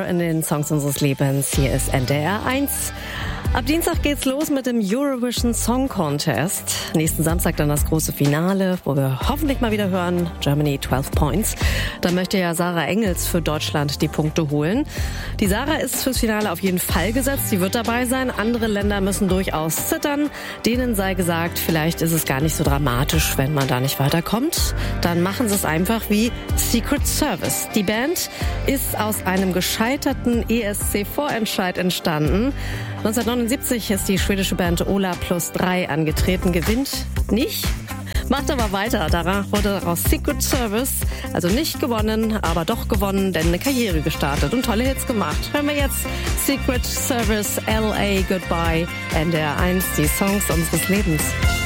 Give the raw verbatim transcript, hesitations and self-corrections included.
in den Songs unseres Lebens. Hier ist N D R eins. Ab Dienstag geht's los mit dem Eurovision Song Contest. Nächsten Samstag dann das große Finale, wo wir hoffentlich mal wieder hören, Germany zwölf Points. Da möchte ja Sarah Engels für Deutschland die Punkte holen. Die Sarah ist fürs Finale auf jeden Fall gesetzt, sie wird dabei sein. Andere Länder müssen durchaus zittern. Denen sei gesagt, vielleicht ist es gar nicht so dramatisch, wenn man da nicht weiterkommt. Dann machen sie es einfach wie Secret Service. Die Band ist aus einem gescheiterten E S C-Vorentscheid entstanden. neunzehnhundertneunundsiebzig ist die schwedische Band Ola plus drei angetreten, gewinnt nicht, macht aber weiter. Danach wurde daraus Secret Service, also nicht gewonnen, aber doch gewonnen, denn eine Karriere gestartet und tolle Hits gemacht. Hören wir jetzt Secret Service, L A Goodbye, N D R eins, die Songs unseres Lebens.